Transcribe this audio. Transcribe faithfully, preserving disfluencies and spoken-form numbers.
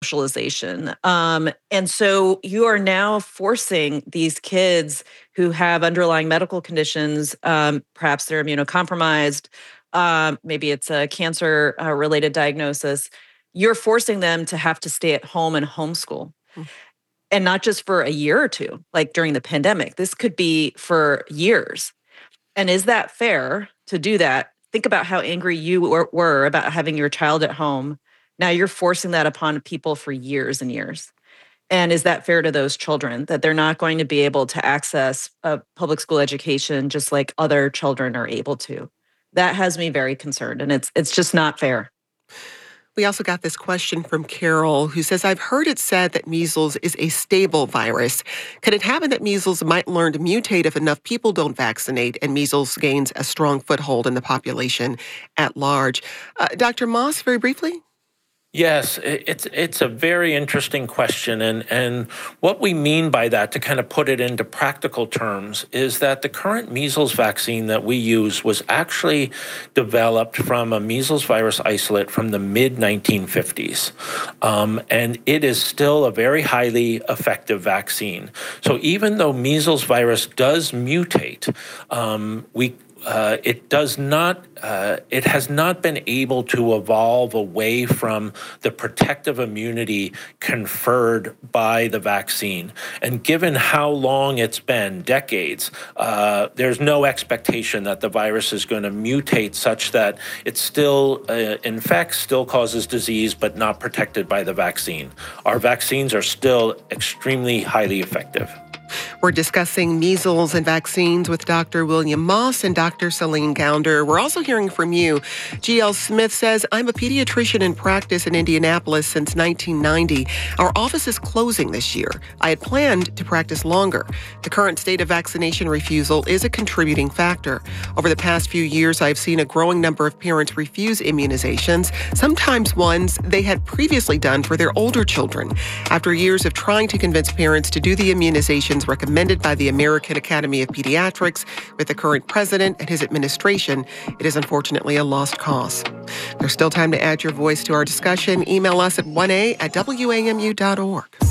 socialization. Um, and so you are now forcing these kids who have underlying medical conditions, um, perhaps they're immunocompromised, um, maybe it's a cancer uh, related diagnosis. You're forcing them to have to stay at home and homeschool. And not just for a year or two, like during the pandemic. This could be for years. And is that fair to do that? Think about how angry you were, were about having your child at home. Now you're forcing that upon people for years and years. And is that fair to those children that they're not going to be able to access a public school education just like other children are able to? That has me very concerned, and it's it's just not fair. We also got this question from Carol, who says, I've heard it said that measles is a stable virus. Could it happen that measles might learn to mutate if enough people don't vaccinate and measles gains a strong foothold in the population at large? Uh, Doctor Moss, very briefly? Yes, it's it's a very interesting question, and, and what we mean by that, to kind of put it into practical terms, is that the current measles vaccine that we use was actually developed from a measles virus isolate from the mid nineteen fifties, um, and it is still a very highly effective vaccine. So even though measles virus does mutate, um, we Uh, it does not, uh, it has not been able to evolve away from the protective immunity conferred by the vaccine. And given how long it's been, decades, uh, there's no expectation that the virus is going to mutate such that it still uh, infects, still causes disease, but not protected by the vaccine. Our vaccines are still extremely highly effective. We're discussing measles and vaccines with Doctor William Moss and Doctor Celine Gounder. We're also hearing from you. G L Smith says, I'm a pediatrician in practice in Indianapolis since nineteen ninety. Our office is closing this year. I had planned to practice longer. The current state of vaccination refusal is a contributing factor. Over the past few years, I've seen a growing number of parents refuse immunizations, sometimes ones they had previously done for their older children. After years of trying to convince parents to do the immunizations recommended by the American Academy of Pediatrics with the current president and his administration, it is unfortunately a lost cause. There's still time to add your voice to our discussion. Email us at one a at W A M U dot org.